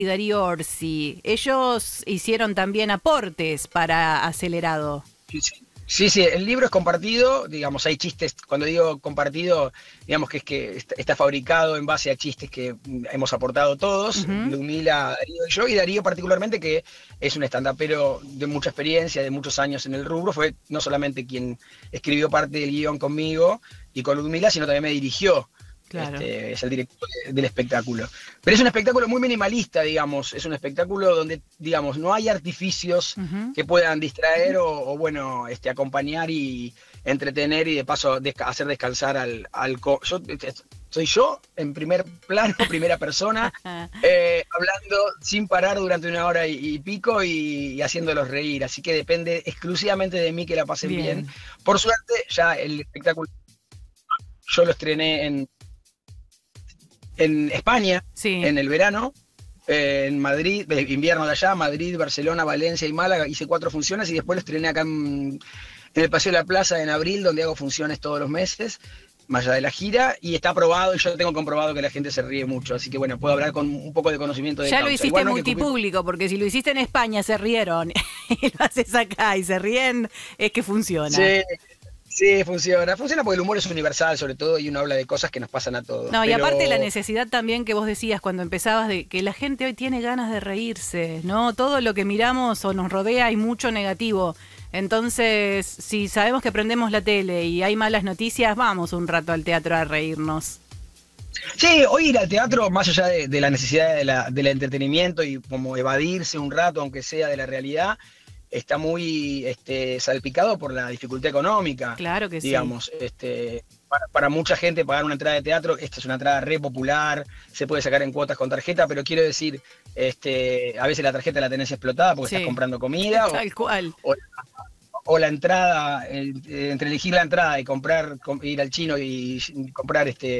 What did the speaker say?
y Darío Orsi, ellos hicieron también aportes para Acelerado. Sí, sí. Sí, sí, el libro es compartido, digamos, hay chistes, cuando digo compartido, digamos que está fabricado en base a chistes que hemos aportado todos, Ujú. Ludmila, Darío y yo, y Darío particularmente, que es un stand-upero de mucha experiencia, de muchos años en el rubro, fue no solamente quien escribió parte del guión conmigo y con Ludmila, sino también me dirigió. Claro. Es el director del espectáculo. Pero es un espectáculo muy minimalista, digamos. Es un espectáculo donde, digamos, no hay artificios Ujú. que puedan distraer o bueno, acompañar y entretener y de paso hacer descansar soy yo en primer plano, primera persona, hablando sin parar durante una hora y pico y haciéndolos reír. Así que depende exclusivamente de mí que la pasen bien. Bien. Por suerte, ya el espectáculo yo lo estrené en España, Sí. en el verano, en Madrid, invierno de allá, Madrid, Barcelona, Valencia y Málaga, hice 4 funciones y después lo estrené acá en el Paseo de la Plaza en abril, donde hago funciones todos los meses, más allá de la gira, y está aprobado, y yo tengo comprobado que la gente se ríe mucho, así que bueno, puedo hablar con un poco de conocimiento de Ya lo causa. hiciste Igual no hay que multipúblico, porque si lo hiciste en España se rieron y lo haces acá y se ríen, es que funciona. Sí, sí, funciona. Funciona porque el humor es universal, sobre todo, y uno habla de cosas que nos pasan a todos. No, y aparte la Pero necesidad también que vos decías cuando empezabas de que la gente hoy tiene ganas de reírse, ¿no? Todo lo que miramos o nos rodea hay mucho negativo. Entonces, si sabemos que prendemos la tele y hay malas noticias, vamos un rato al teatro a reírnos. sí, hoy ir al teatro, más allá de la necesidad del entretenimiento y como evadirse un rato, aunque sea de la realidad, está muy salpicado por la dificultad económica, Claro que sí. digamos. Para mucha gente pagar una entrada de teatro, esta es una entrada re popular, se puede sacar en cuotas con tarjeta, pero quiero decir, a veces la tarjeta la tenés explotada porque estás Sí, comprando comida tal cual. o, o la entrada, entre elegir la entrada y ir al chino y comprar